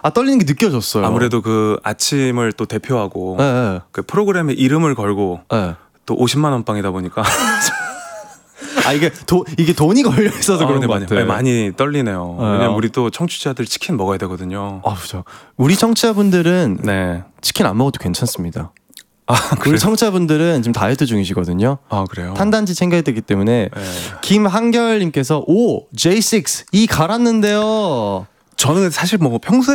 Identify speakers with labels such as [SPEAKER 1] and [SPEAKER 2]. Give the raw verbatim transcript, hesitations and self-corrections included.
[SPEAKER 1] 아 떨리는 게 느껴졌어요.
[SPEAKER 2] 아무래도 그 아침을 또 대표하고
[SPEAKER 1] 네, 네.
[SPEAKER 2] 그 프로그램에 이름을 걸고
[SPEAKER 1] 네.
[SPEAKER 2] 또 오십만 원 빵이다 보니까
[SPEAKER 1] 아 이게 도 이게 돈이 걸려 있어서
[SPEAKER 2] 아,
[SPEAKER 1] 그런 것
[SPEAKER 2] 많이,
[SPEAKER 1] 같아요.
[SPEAKER 2] 많이 떨리네요.
[SPEAKER 1] 네.
[SPEAKER 2] 왜냐면 우리 또 청취자들 치킨 먹어야 되거든요.
[SPEAKER 1] 아 그죠. 우리 청취자분들은
[SPEAKER 2] 네.
[SPEAKER 1] 치킨 안 먹어도 괜찮습니다.
[SPEAKER 2] 아, 그래요?
[SPEAKER 1] 우리 청취자분들은 지금 다이어트 중이시거든요.
[SPEAKER 2] 아 그래요?
[SPEAKER 1] 탄단지 챙겨야 되기 때문에.
[SPEAKER 2] 네.
[SPEAKER 1] 김한결님께서 오 제이 식스 이 갈았는데요.
[SPEAKER 2] 저는 사실 뭐 평소에